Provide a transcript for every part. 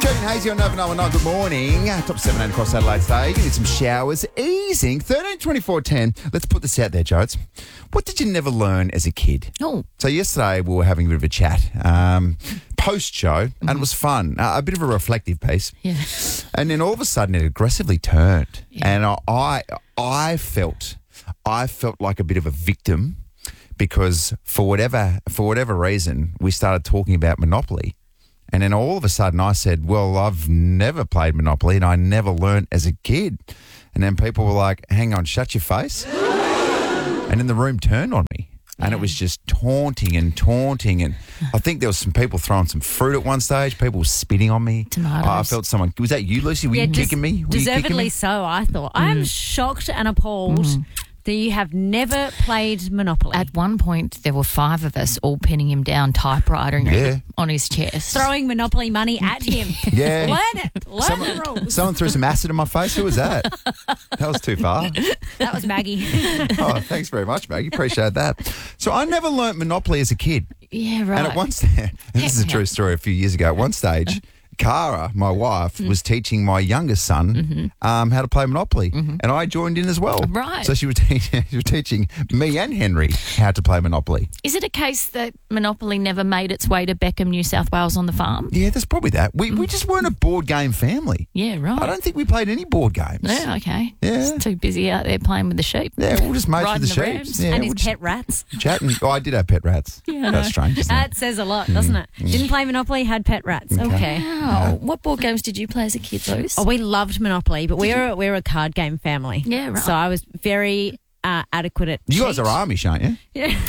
Jody and Hazy on Nova 919. Good morning. Top 7 and across Adelaide today. You need some showers. Easing. 13, 24, 10. Let's put this out there, Jodes. What did you never learn as a kid? Oh. So yesterday we were having a bit of a chat post-show, and it was fun. A bit of a reflective piece. Yeah. And then all of a sudden it aggressively turned. Yeah. And I felt like a bit of a victim because for whatever reason, we started talking about Monopoly. And then all of a sudden I said, well, I've never played Monopoly and I never learned as a kid. And then people were like, hang on, shut your face. And then the room turned on me. And it was just taunting. And I think there was some people throwing some fruit at one stage. People were spitting on me. Tomatoes. I felt someone. Was that you, Lucy? Were you kicking me? Deservedly so, I thought. I am shocked and appalled that you have never played Monopoly. At one point, there were 5 of us all pinning him down, typewriting on his chest. Throwing Monopoly money at him. Yeah. Learn it. Learn the rules. Someone threw some acid in my face. Who was that? That was too far. That was Maggie. Oh, thanks very much, Maggie. Appreciate that. So I never learnt Monopoly as a kid. Yeah, right. And at one stage, this is a true story a few years ago, at one stage, Cara, my wife, was teaching my youngest son how to play Monopoly, and I joined in as well. Right. So she was teaching me and Henry how to play Monopoly. Is it a case that Monopoly never made its way to Beckham, New South Wales on the farm? Yeah, there's probably that. We just weren't a board game family. Yeah, right. I don't think we played any board games. Yeah, okay. Yeah. Just too busy out there playing with the sheep. Yeah, we'll just mates with the Riding the sheep. rams. Yeah, And we'll his pet rats. chatting. Oh, I did have pet rats. Yeah, That's strange, isn't it? That says a lot, doesn't it? Didn't play Monopoly, had pet rats. Okay. Wow. What board games did you play as a kid, Luce? Oh, we loved Monopoly, but we're a card game family. Yeah, right. So I was very adequate at You guys cheat. are Amish, aren't you? Yeah.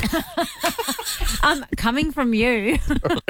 Coming from you,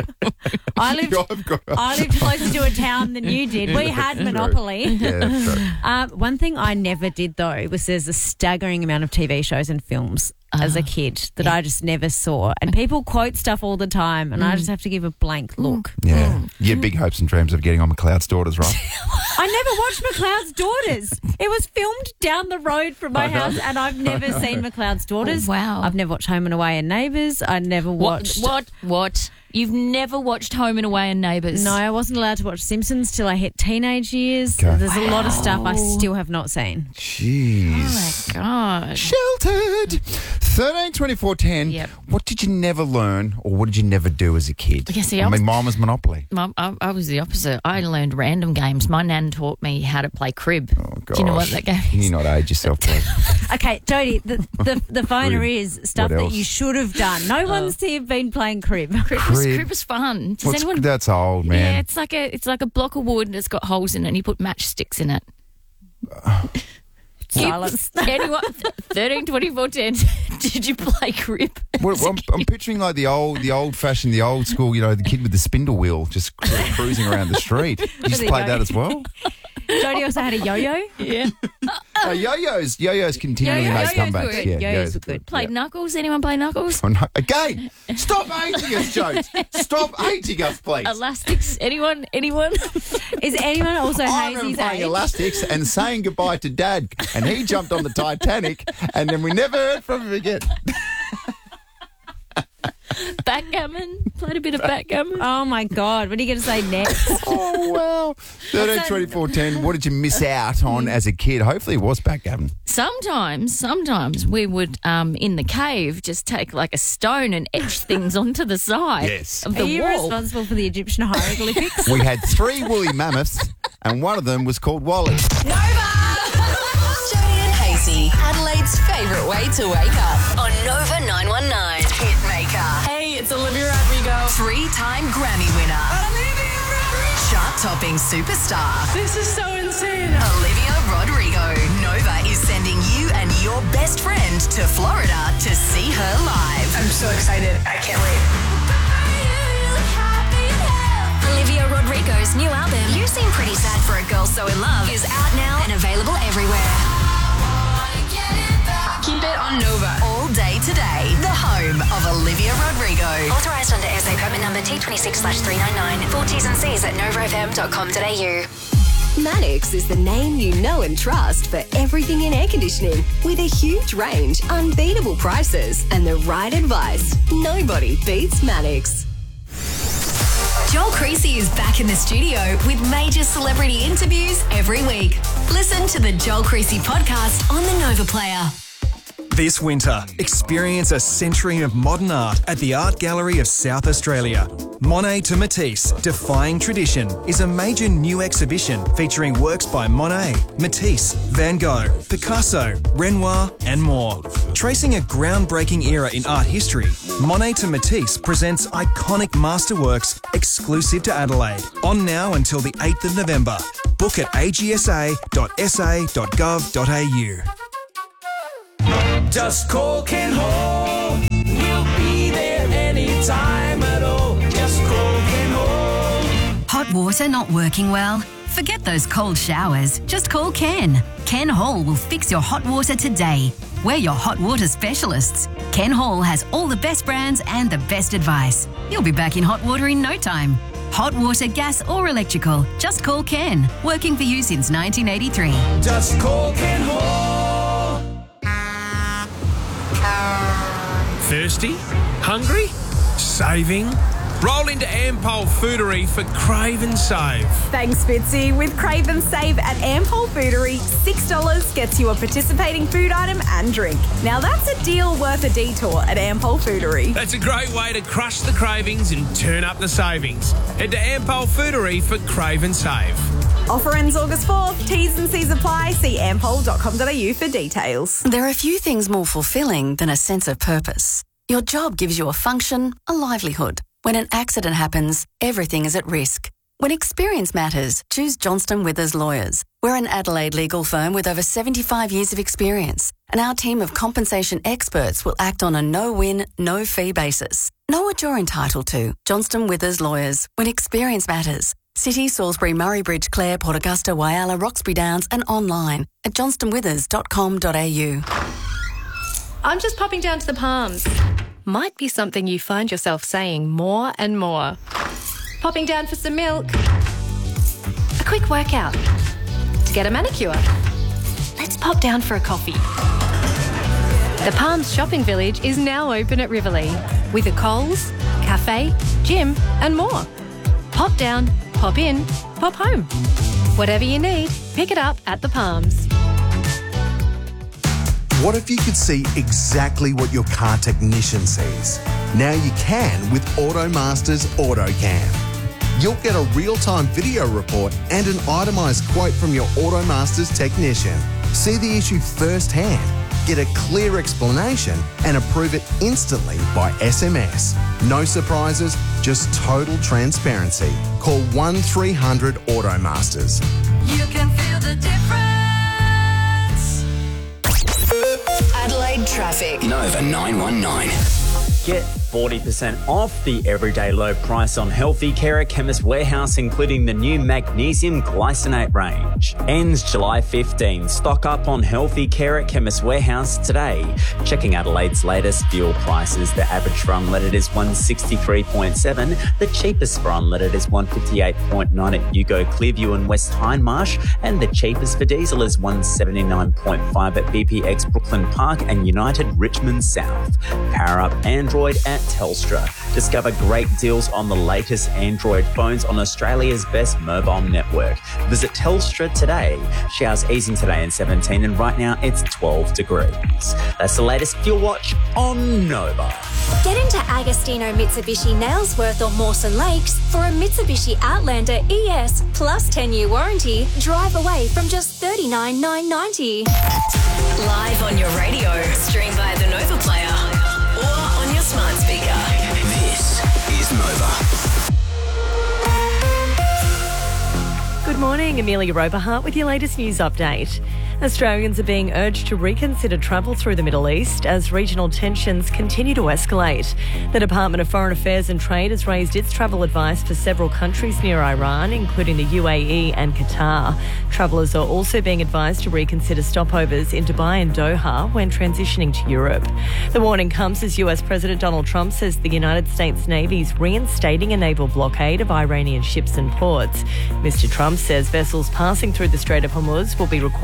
I lived closer to a town than you did. We had Monopoly. Yeah, that's true. One thing I never did though was there's a staggering amount of TV shows and films as a kid that I just never saw, and people quote stuff all the time, and I just have to give a blank look. Yeah. You had big hopes and dreams of getting on McLeod's Daughters, right? I never watched McLeod's Daughters. It was filmed down the road from my house, and I've never seen McLeod's Daughters. Oh, wow. I've never watched Home and Away and Neighbours. I never watched... What? You've never watched Home and Away and Neighbours? No, I wasn't allowed to watch Simpsons till I hit teenage years. Okay. There's a lot of stuff I still have not seen. Jeez. Oh, my God. Sheltered. 13, 24, 10. Yep. What did you never learn or what did you never do as a kid? Yeah, see, I mean, mine was Monopoly. I was the opposite. I learned random games. My nan taught me how to play crib. Oh, gosh. Do you know what that game Can is? you not age yourself, please? Okay, Jodie, the phoner is stuff What that else? you should have done. No one's here been playing crib. Crib was fun. Does anyone? That's old, man. Yeah, it's like a block of wood and it's got holes in it and you put matchsticks in it. Silence. Anyone? 13, 24, 10. Did you play crib? I'm picturing like the old-fashioned, the old school, you know, the kid with the spindle wheel just cruising around the street. You just There you played go. that as well? Jodie also had a yo-yo. Yeah. Yo-yos continually Yo-yos make were comebacks. good. Yeah, Yo-yos were good. Played Knuckles. Anyone play Knuckles? Oh, no. Again, stop hating us, Jones. Stop hating us, please. Elastics. Anyone? Is anyone also I remember Hazy's playing age? elastics and saying goodbye to Dad, and he jumped on the Titanic, and then we never heard from him again. Backgammon. Played a bit of backgammon. Oh my God! What are you going to say next? Oh, well. 13, 24, 10. What did you miss out on as a kid? Hopefully it was backgammon. Sometimes we would, in the cave, just take like a stone and etch things onto the side Yes. of the Are you wall. responsible for the Egyptian hieroglyphics? We had 3 woolly mammoths, and one of them was called Wally. Jody and Hazy, Adelaide's favourite way to wake up on Nova 919. Hitmaker. Hey, it's Olivia Rodrigo. 3-time Grammy winner. Chart-topping superstar. This is so insane. Olivia Rodrigo. Nova is sending you and your best friend to Florida to see her live. I'm so excited. I can't wait. Olivia Rodrigo's new album, You Seem Pretty Sad for a Girl So In Love, is out now and available everywhere. Keep it on Nova. All day today, the home of Olivia Rodrigo. Authorised under SA permit number T26/399. Full T's and C's at novafm.com.au. Mannix is the name you know and trust for everything in air conditioning. With a huge range, unbeatable prices, and the right advice. Nobody beats Mannix. Joel Creasy is back in the studio with major celebrity interviews every week. Listen to the Joel Creasy podcast on the Nova Player. This winter, experience a century of modern art at the Art Gallery of South Australia. Monet to Matisse, Defying Tradition is a major new exhibition featuring works by Monet, Matisse, Van Gogh, Picasso, Renoir and more. Tracing a groundbreaking era in art history, Monet to Matisse presents iconic masterworks exclusive to Adelaide. On now until the 8th of November. Book at agsa.sa.gov.au. Just call Ken Hall. We'll be there anytime at all. Just call Ken Hall. Hot water not working well? Forget those cold showers. Just call Ken. Ken Hall will fix your hot water today. We're your hot water specialists. Ken Hall has all the best brands and the best advice. You'll be back in hot water in no time. Hot water, gas or electrical. Just call Ken. Working for you since 1983. Just call Ken Hall. Thirsty? Hungry? Saving? Roll into Ampol Foodery for Crave and Save. Thanks, Fitzy. With Crave and Save at Ampol Foodery, $6 gets you a participating food item and drink. Now that's a deal worth a detour at Ampol Foodery. That's a great way to crush the cravings and turn up the savings. Head to Ampol Foodery for Crave and Save. Offer ends August 4th. T's and C's apply. See ampol.com.au for details. There are few things more fulfilling than a sense of purpose. Your job gives you a function, a livelihood. When an accident happens, everything is at risk. When experience matters, choose Johnston Withers Lawyers. We're an Adelaide legal firm with over 75 years of experience, and our team of compensation experts will act on a no-win, no-fee basis. Know what you're entitled to. Johnston Withers Lawyers. When experience matters. City, Salisbury, Murray Bridge, Clare, Port Augusta, Whyalla, Roxby Downs and online at johnstonwithers.com.au. I'm just popping down to the Palms. Might be something you find yourself saying more and more. Popping down for some milk. A quick workout. To get a manicure. Let's pop down for a coffee. The Palms Shopping Village is now open at Riverlea with a Coles, cafe, gym and more. Pop down, pop in, pop home. Whatever you need, pick it up at the Palms. What if you could see exactly what your car technician sees? Now you can with AutoMaster's AutoCam. You'll get a real-time video report and an itemised quote from your AutoMaster's technician. See the issue firsthand, get a clear explanation and approve it instantly by SMS. No surprises, just total transparency. Call 1300 AutoMasters. You can feel the difference. Adelaide traffic. Nova 919. Get 40% off the everyday low price on Healthy Care at Chemist Warehouse, including the new magnesium glycinate range. Ends July 15. Stock up on Healthy Care at Chemist Warehouse today. Checking Adelaide's latest fuel prices. The average for unleaded is 163.7. The cheapest for unleaded is 158.9 at Yugo, Clearview and West Hindmarsh. And the cheapest for diesel is 179.5 at BPX Brooklyn Park and United Richmond South. Power up Android at Telstra. Discover great deals on the latest Android phones on Australia's best mobile network. Visit Telstra today. Showers easing today in 17 and right now it's 12 degrees. That's the latest fuel watch on Nova. Get into Agostino Mitsubishi Nailsworth or Mawson Lakes for a Mitsubishi Outlander ES plus 10-year warranty. Drive away from just $39,990. Live on your radio. Stream via the Nova Player. Or on your smart speaker. This is Nova. Good morning, Amelia Roberhart with your latest news update. Australians are being urged to reconsider travel through the Middle East as regional tensions continue to escalate. The Department of Foreign Affairs and Trade has raised its travel advice for several countries near Iran, including the UAE and Qatar. Travellers are also being advised to reconsider stopovers in Dubai and Doha when transitioning to Europe. The warning comes as US President Donald Trump says the United States Navy is reinstating a naval blockade of Iranian ships and ports. Mr. Trump says vessels passing through the Strait of Hormuz will be required to pay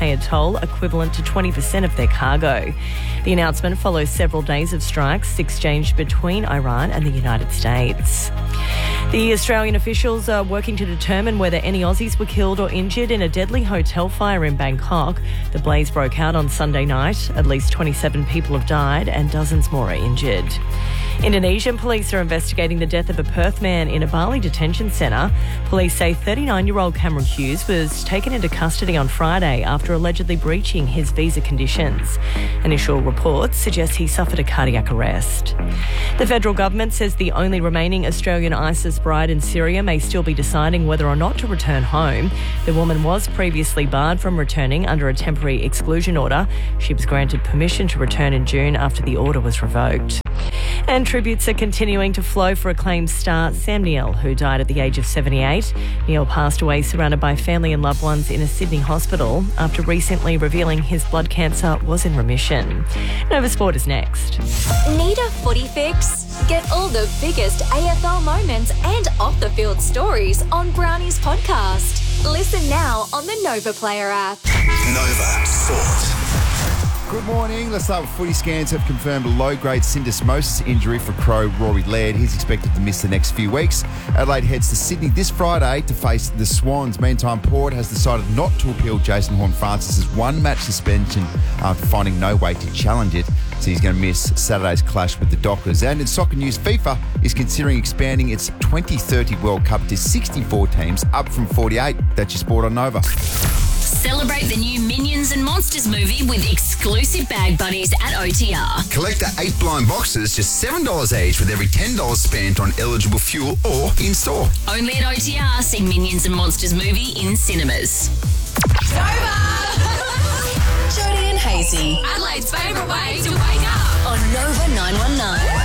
pay a toll equivalent to 20% of their cargo. The announcement follows several days of strikes exchanged between Iran and the United States. The Australian officials are working to determine whether any Aussies were killed or injured in a deadly hotel fire in Bangkok. The blaze broke out on Sunday night. At least 27 people have died and dozens more are injured. Indonesian police are investigating the death of a Perth man in a Bali detention centre. Police say 39-year-old Cameron Hughes was taken into custody on Friday after allegedly breaching his visa conditions. Initial reports suggest he suffered a cardiac arrest. The federal government says the only remaining Australian ISIS bride in Syria may still be deciding whether or not to return home. The woman was previously barred from returning under a temporary exclusion order. She was granted permission to return in June after the order was revoked. And tributes are continuing to flow for acclaimed star Sam Neill, who died at the age of 78. Neill passed away surrounded by family and loved ones in a Sydney hospital after recently revealing his blood cancer was in remission. Nova Sport is next. Need a footy fix? Get all the biggest AFL moments and off-the-field stories on Brownie's podcast. Listen now on the Nova Player app. Nova Sport. Good morning. Let's start with footy scans have confirmed a low-grade syndesmosis injury for Crow Rory Laird. He's expected to miss the next few weeks. Adelaide heads to Sydney this Friday to face the Swans. Meantime, Port has decided not to appeal Jason Horne-Francis's one-match suspension after finding no way to challenge it. So he's going to miss Saturday's clash with the Dockers. And in soccer news, FIFA is considering expanding its 2030 World Cup to 64 teams, up from 48. That's your sport on Nova. Celebrate the new Minions and Monsters movie with exclusive bag buddies at OTR. Collect the 8 blind boxes, just $7 each with every $10 spent on eligible fuel or in-store. Only at OTR, see Minions and Monsters movie in cinemas. Jody and Hazy. Adelaide's favourite way to wake up on Nova 919.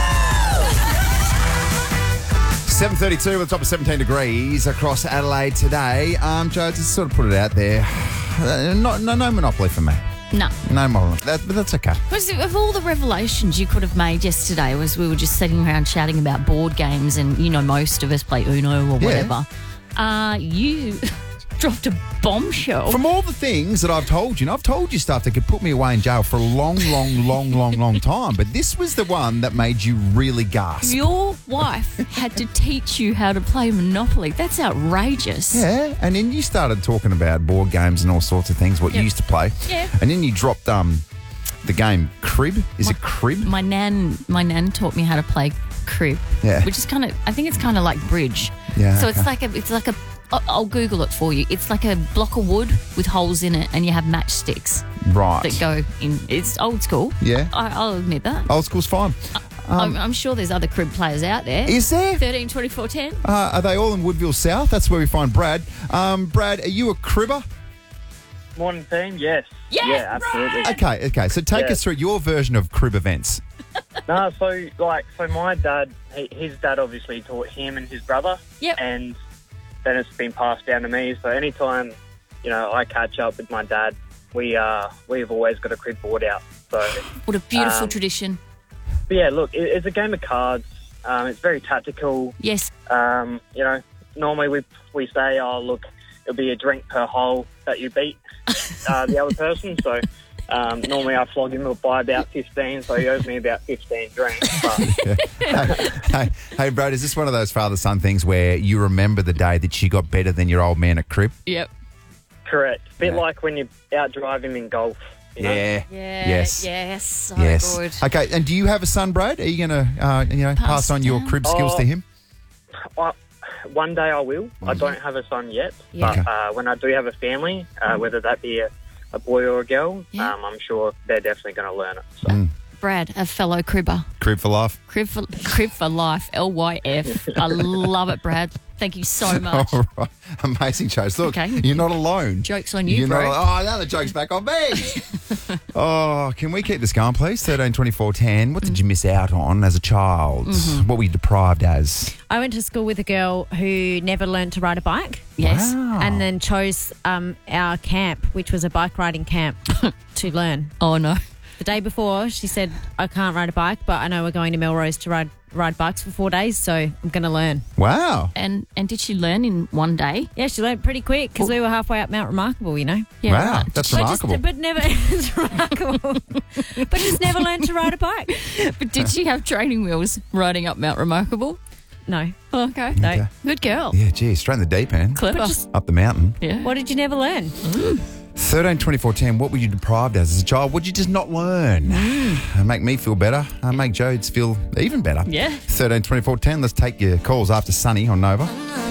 7:32 with a top of 17 degrees across Adelaide today. Joe, just sort of put it out there. No monopoly for me. No. No monopoly. But that's okay. Because of all the revelations you could have made yesterday was we were just sitting around chatting about board games and, you know, most of us play Uno or whatever. You dropped a bombshell. From all the things that I've told you, and I've told you stuff that could put me away in jail for a long time, but this was the one that made you really gasp. Your wife had to teach you how to play Monopoly. That's outrageous. Yeah, and then you started talking about board games and all sorts of things, what you used to play. Yeah. And then you dropped the game Crib. Is it Crib? My nan taught me how to play Crib. Yeah. Which is kind of, I think it's kind of like bridge. Yeah. So okay. it's like a I'll Google it for you. It's like a block of wood with holes in it, and you have matchsticks right that go in. It's old school. Yeah. I'll admit that. Old school's fine. I'm sure there's other crib players out there. Is there? 13, 24, 10. Are they all in Woodville South? That's where we find Brad. Brad, are you a cribber? Morning team, yes. Yes, yeah, absolutely. Okay. So take us through your version of crib events. No, so my dad, his dad obviously taught him and his brother. Yep. And then it's been passed down to me. So anytime, I catch up with my dad, we've always got a crib board out. So what a beautiful tradition. But yeah, look, it's a game of cards. It's very tactical. Yes. Normally we say, oh, look, it'll be a drink per hole that you beat the other person. So normally I flog him by about 15, so he owes me about 15 drinks. But Hey, Brad, is this one of those father-son things where you remember the day that you got better than your old man at crib? Yep. Correct. Bit like when you outdrive him in golf. You know? Yeah. Yes. So good. Okay, and do you have a son, Brad? Are you going to pass on your crib skills to him? One day I will. I don't have a son yet, but when I do have a family, whether that be a boy or a girl, I'm sure they're definitely going to learn it. So. Brad, a fellow cribber. Crib for life. Crib for life. LYF. I love it, Brad. Thank you so much. All right. Amazing, Chase. Look, you're not alone. Joke's on you, bro. Now the joke's back on me. Can we keep this going, please? 13, 24, 10. What did you miss out on as a child? Mm-hmm. What were you deprived as? I went to school with a girl who never learned to ride a bike. Yes. Wow. And then chose our camp, which was a bike riding camp, to learn. Oh, no. The day before, she said, I can't ride a bike, but I know we're going to Melrose to ride ride bikes for 4 days, so I'm going to learn. Wow. And did she learn in one day? Yeah, she learned pretty quick because we were halfway up Mount Remarkable, you know. Yeah, wow, right. that's But remarkable. but never, it's remarkable. But just never learned to ride a bike. But did she have training wheels riding up Mount Remarkable? No. Okay. Okay. Good girl. Yeah, gee, straight in the deep end. Clever. Up the mountain. Yeah. What did you never learn? 13, 24, 10, what were you deprived as a child? What did you just not learn? Make me feel better. Make Jodes feel even better. Yeah. 13, 24, 10, let's take your calls after Sunny on Nova.